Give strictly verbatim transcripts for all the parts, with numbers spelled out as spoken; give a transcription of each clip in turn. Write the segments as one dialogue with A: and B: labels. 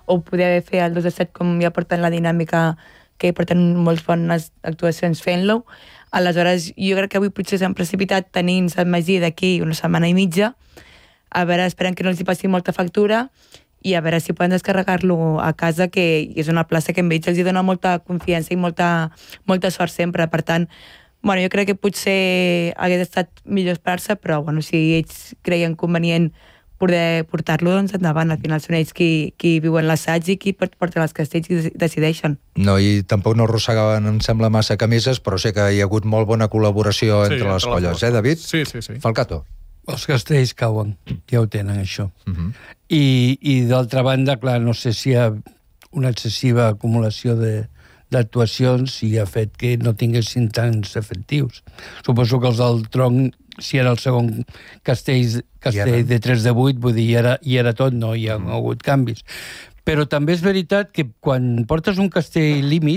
A: o poder fer el dos a set com ja porten la dinàmica, que porten moltes bones actuacions fent-lo. Aleshores, jo crec que avui potser s'han precipitat tenint Sant Magí d'aquí una setmana i mitja, a veure, esperen que no els hi passi molta factura i a veure si poden descarregar-lo a casa, que és una plaça que a ells els dona molta confiança i molta, molta sort sempre. Per tant, bueno, jo crec que potser hagués estat millor esperar-se, però bueno, si ells creien convenient poder portar-lo, doncs endavant. Al final són ells qui, qui viuen l'assaig i qui porten els castells i decideixen.
B: No, i tampoc no arrossegaven, em sembla, massa camises, però sé que hi ha hagut molt bona col·laboració sí, entre les colles, eh, David?
C: Sí, sí, sí.
B: Falcato.
D: Els castells cauen, ja ho tenen, això.
B: Uh -huh.
D: I, i d'altra banda, clar, no sé si hi ha una excessiva acumulació de d'actuacions i ha fet que no tinguessin tants efectius. Suposo que els del tronc, si era el segon castell, castell de tres de vuit, vull dir, hi era, hi era tot, no hi ha mm. hagut canvis. Però també és veritat que quan portes un castell límit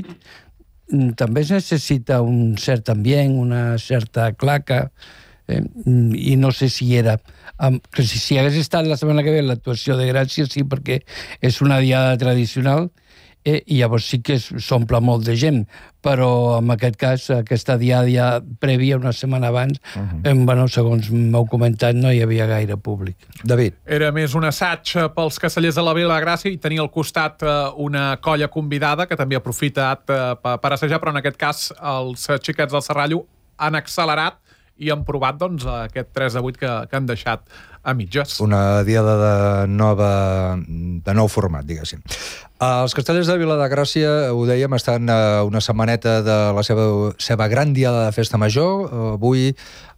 D: també es necessita un cert ambient, una certa claca, eh? I no sé si era... Um, que si, si hagués estat la setmana que ve l'actuació de Gràcia, sí, perquè és una diada tradicional, Eh, i llavors sí que s'omple molt de gent, però en aquest cas, aquesta diada ja prèvia, una setmana abans, uh -huh. eh, bueno, segons m'heu comentat, no hi havia gaire públic.
B: David.
C: Era més un assaig pels castellers de la Vila de Gràcia i tenia al costat eh, una colla convidada que també ha aprofitat eh, per assajar, però en aquest cas els xiquets del Serrallo han accelerat i han provat doncs, aquest tres de vuit que, que han deixat a mitges.
B: Una diada de, nova, de nou format, diguéssim. Els castellers de Vila de Gràcia, ho dèiem, estan a una setmaneta de la seva, seva gran diada de festa major. Avui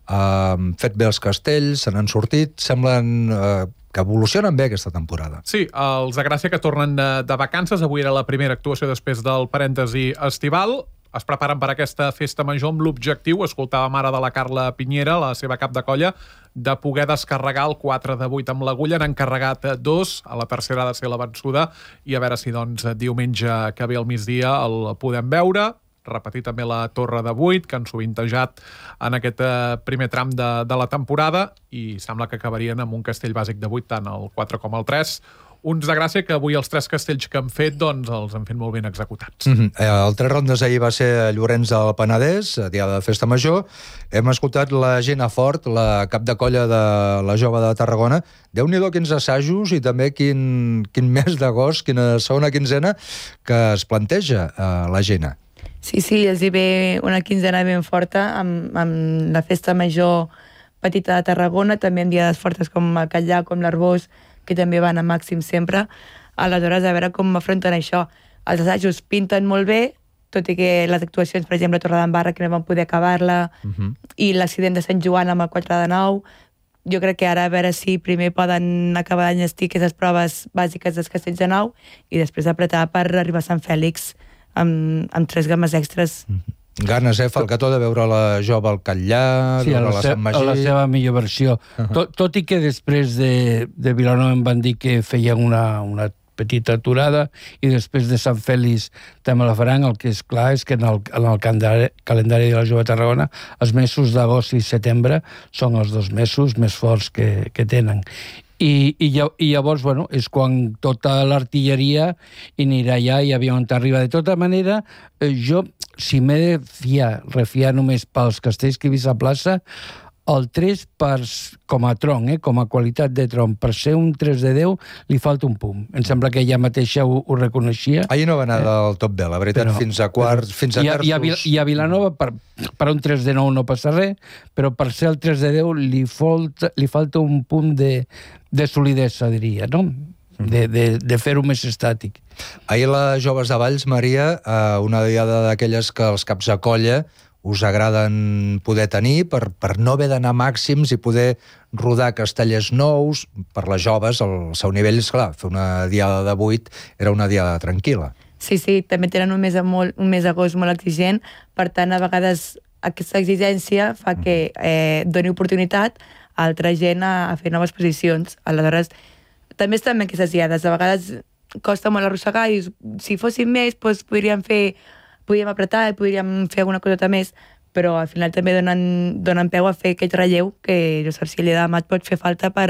B: han fet bé els castells, se n'han sortit, semblen eh, que evolucionen bé aquesta temporada.
C: Sí, els de Gràcia que tornen de, de vacances. Avui era la primera actuació després del parèntesi estival. Es preparen per aquesta festa major amb l'objectiu, escoltàvem ara de la Carla Pinyera, la seva cap de colla, de poder descarregar el quatre de vuit amb l'agulla. N'han carregat dos, a la tercera ha de ser la vençuda, i a veure si doncs diumenge que ve al migdia el podem veure. Repetir també la torre de vuit, que han sovintejat en aquest primer tram de, de la temporada, i sembla que acabarien amb un castell bàsic de vuit, tant el quatre com el tres. Uns de Gràcia que avui els tres castells que han fet doncs els han fet molt ben executats.
B: Mm-hmm. El tres rondes ahir va ser a Llorenç del Penedès, a dia de festa major. Hem escoltat la Gina Fort, la cap de colla de la Jove de Tarragona. Déu-n'hi-do quins assajos i també quin, quin mes d'agost, quina segona quinzena que es planteja uh, la Gina.
A: Sí, sí, els hi ve una quinzena ben forta amb, amb la festa major petita de Tarragona, també amb diades fortes com el Catllà, com l'Arbós, que també van a màxim sempre. Aleshores, a veure com afronten això. Els assajos pinten molt bé, tot i que les actuacions, per exemple, a Torredembarra, que no van poder acabar-la, uh-huh. i l'accident de Sant Joan amb el quatre de nou, jo crec que ara a veure si primer poden acabar d'enllestir aquestes proves bàsiques dels castells de nou i després apretar per arribar a Sant Fèlix amb, amb tres games extres.
B: Uh-huh. Ganes, eh, Falcató, de veure la Jove al Catllà,
D: sí,
B: veure la Sant Magí...
D: a la seva millor versió. Uh-huh. tot, tot i que després de, de Vilanova em van dir que feien una, una petita aturada i després de Sant Fèlix també la faran, el que és clar és que en el, en el calendari, calendari de la Jove Tarragona els mesos d'agost i setembre són els dos mesos més forts que, que tenen. I, i, i llavors, bueno, és quan tota l'artilleria anirà allà i aviam on arriba. De tota manera, eh, jo, si m'he de fiar, refiar només pels castells que he vist a plaça, el tres per, com a tronc, eh, com a qualitat de tronc, per ser un tres de deu, li falta un punt. Em sembla que ella mateixa ho, ho reconeixia.
B: Ahir no va anar eh? del tot bé, la veritat, però, fins a quarts, fins a terços.
D: I a, i a Vilanova, per, per un tres de nou no passa res, però per ser el tres de deu li falta, li falta un punt de, de solidesa, diria, no? De, de, de fer-ho més estàtic.
B: Ahir les Joves de Valls, Maria, una diada d'aquelles que els caps de colla us agraden poder tenir per, per no haver d'anar màxims i poder rodar castellers nous. Per les joves, el seu nivell, és clar, fer una diada de vuit era una diada tranquil·la.
A: Sí, sí, també tenen un mes, molt, un mes d'agost molt exigent, per tant, a vegades aquesta exigència fa que eh, doni oportunitat a altra gent a, a fer noves posicions. Aleshores, també estan bé aquestes diades. A vegades costa molt arrossegar i si fossin més, doncs podríem fer... podríem apretar i podríem fer alguna cosa més, però al final també donen, donen peu a fer aquest relleu que jo sé si l'Eda Amat pot fer falta per,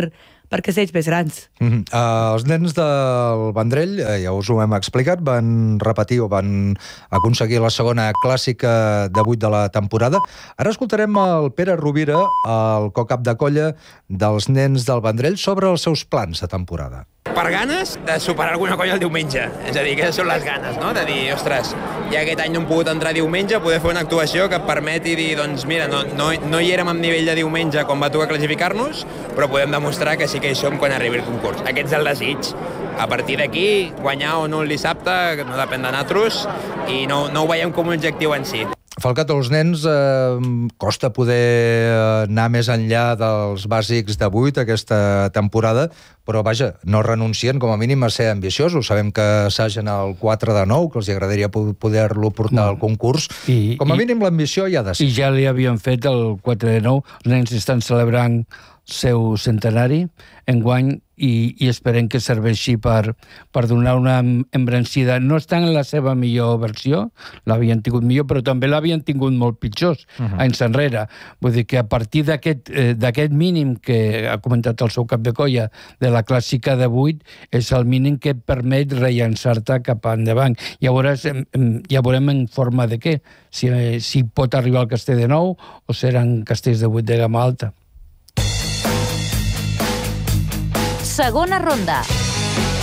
A: per castells més grans.
B: Mm-hmm. uh, els nens del Vendrell, eh, ja us ho hem explicat, van repetir o van aconseguir la segona clàssica de vuit de la temporada. Ara escoltarem el Pere Rovira, el co-cap de colla dels nens del Vendrell, sobre els seus plans de temporada.
E: Per ganes de superar alguna colla el diumenge. És a dir, que són les ganes, no? De dir, ostres, ja aquest any no hem pogut entrar diumenge, poder fer una actuació que et permeti dir, doncs mira, no, no, no hi érem amb nivell de diumenge quan va tocar classificar-nos, però podem demostrar que sí que hi som quan arribi el concurs. Aquest és el desig. A partir d'aquí, guanyar o no el dissabte no depèn de nosaltres i no, no ho veiem com un objectiu en si.
B: Falcat, als nens eh, costa poder anar més enllà dels bàsics de vuit aquesta temporada, però vaja, no renuncien com a mínim a ser ambiciosos. Sabem que assagen el quatre de nou, que els agradaria poder-lo portar al concurs. I, com a i, mínim l'ambició hi ha de ser.
D: I ja li havien fet el quatre de nou. Els nens estan celebrant seu centenari enguany i, i esperem que serveixi per, per donar una embranzida. No estan en la seva millor versió, l'havien tingut millor, però també l'havien tingut molt pitjors uh-huh. anys enrere. Vull dir que a partir d'aquest eh, d'aquest mínim que ha comentat el seu cap de colla de la clàssica de vuit, és el mínim que et permet rellançar-te cap endavant. Llavors ja veurem en forma de què, si, si pot arribar al castell de nou o seran castells de vuit de gamma alta.
F: Segona ronda.